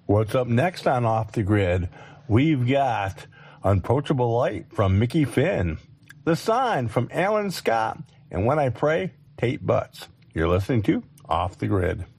What's up next on Off the Grid? We've got Unapproachable Light from Mickey Finn, The Sign from Alan Scott, and When I Pray, Tate Butts. You're listening to Off the Grid.